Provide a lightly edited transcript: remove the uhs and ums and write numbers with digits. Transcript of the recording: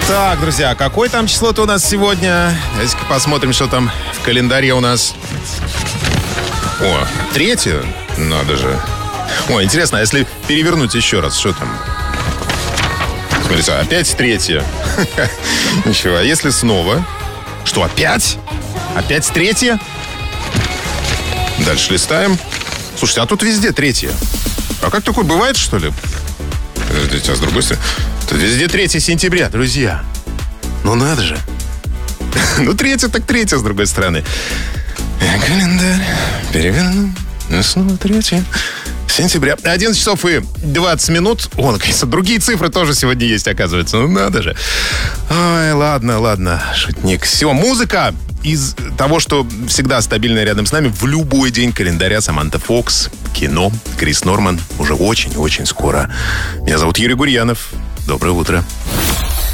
Так, друзья, какое там число-то у нас сегодня? Давайте-ка посмотрим, что там в календаре у нас. О, 3? Надо же. О, интересно, а если перевернуть еще раз, что там? Смотрите, опять 3. Ничего, а если снова? Что, опять? Опять 3? Дальше листаем. Слушайте, а тут везде 3. А как такое бывает, что ли? Подождите, а с другой стороны? Тут везде 3 сентября, друзья. Ну надо же. Ну 3 так 3, с другой стороны. Календарь переверну. Снова 3 сентября. 11 часов и 20 минут. О, наконец-то другие цифры тоже сегодня есть, оказывается. Ну надо же. Ой, ладно, шутник. Все, музыка из того, что всегда стабильно рядом с нами в любой день календаря. Саманта Фокс, кино, Крис Норман. Уже очень-очень скоро. Меня зовут Юрий Гурьянов. Доброе утро.